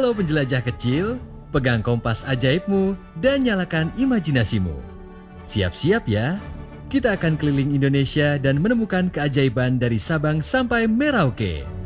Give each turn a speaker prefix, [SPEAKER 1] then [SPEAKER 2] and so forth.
[SPEAKER 1] Halo penjelajah kecil, pegang kompas ajaibmu dan nyalakan imajinasimu. Siap-siap ya, kita akan keliling Indonesia dan menemukan keajaiban dari Sabang sampai Merauke.